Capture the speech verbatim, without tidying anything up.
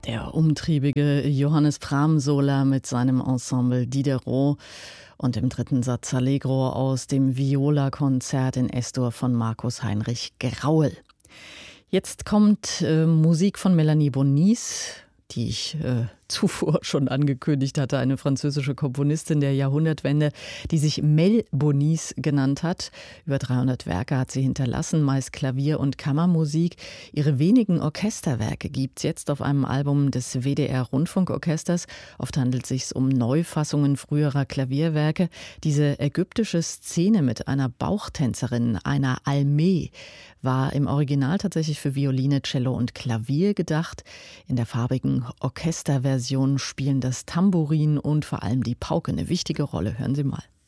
Der umtriebige Johannes Pramsola mit seinem Ensemble Diderot und im dritten Satz Allegro aus dem Viola-Konzert in S-Dur von Markus Heinrich Graul. Jetzt kommt äh, Musik von Melanie Bonis, die ich äh, zuvor schon angekündigt hatte, eine französische Komponistin der Jahrhundertwende, die sich Mel Bonis genannt hat. Über dreihundert Werke hat sie hinterlassen, meist Klavier- und Kammermusik. Ihre wenigen Orchesterwerke gibt es jetzt auf einem Album des W D R-Rundfunkorchesters. Oft handelt es sich um Neufassungen früherer Klavierwerke. Diese ägyptische Szene mit einer Bauchtänzerin, einer Almeh, war im Original tatsächlich für Violine, Cello und Klavier gedacht. In der farbigen Orchesterversion spielen das Tambourin und vor allem die Pauke eine wichtige Rolle. Hören Sie mal.